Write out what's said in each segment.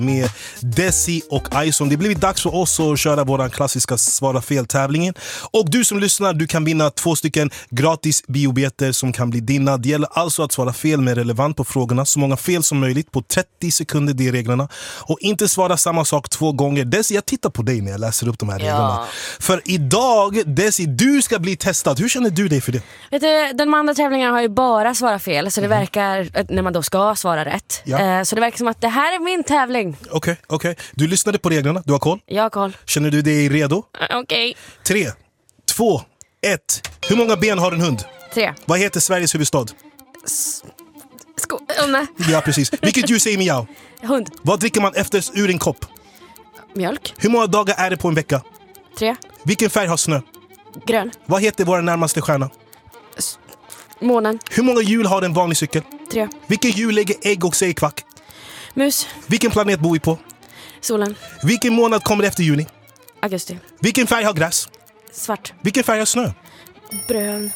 med Desi och Ison. Det blir dags för oss att köra våran klassiska svara fel-tävlingen. Och du som lyssnar, du kan vinna 2 stycken gratis biobiljetter som kan bli dina. Det gäller alltså att svara fel med relevant på frågorna. Så många fel som möjligt på 30 sekunder, det är reglerna. Och inte svara samma sak 2 gånger. Desi, jag tittar på dig när jag läser upp de här reglerna. För idag, Desi, du ska bli testad. Hur känner du dig för det? Vet du, den andra tävlingen har ju bara svarat fel. Så det verkar, när man då ska svara rätt. Så det verkar som att det här är min tävling. Okej. Du lyssnade på reglerna, du har koll? Jag har koll. Känner du dig redo? Okej. 3, 2, 1. Hur många ben har en hund? 3. Vad heter Sveriges huvudstad? Nej. Ja, precis. Vilket djur säger miau? Hund. Vad dricker man efter ur en kopp? Mjölk. Hur många dagar är det på en vecka? 3. Vilken färg har snö? Grön. Vad heter vår närmaste stjärna? Månen. Hur många hjul har en vanlig cykel? 3. Vilken djur lägger ägg och säger kvack? Mus. Vilken planet bor vi på? Solen. Vilken månad kommer efter juni? Augusti. Vilken färg har gräs? Svart. Vilken färg har snö? Brön.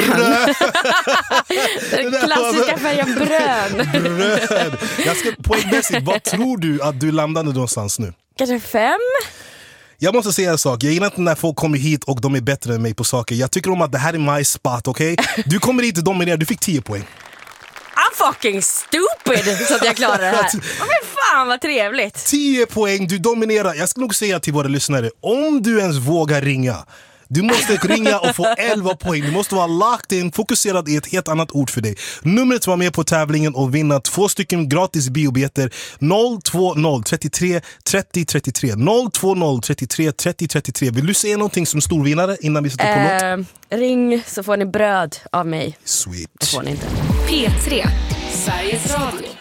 Den klassiska färgen brön. Jag ska poängmässigt, vad tror du att du landade någonstans nu? Kanske 5. Jag måste säga en sak, jag gillar inte när folk kommer hit och de är bättre än mig på saker. Jag tycker om att det här är my spot, okej? Du kommer hit och dominerar, du fick 10 poäng. I'm fucking stupid så att jag klarar det här. Men fan vad trevligt. 10 poäng, du dominerar. Jag ska nog säga till våra lyssnare, om du ens vågar ringa, du måste ringa och få 11 poäng. Du måste vara locked in, fokuserad i ett helt annat ord för dig. Numret var med på tävlingen och vinna 2 stycken gratis biobiljetter. 020 33 30 33 020 33 30 33. Vill du säga någonting som storvinnare innan vi sätter på låt? Ring så får ni bröd av mig. Sweet. Det får ni inte. P3, Sveriges Radio.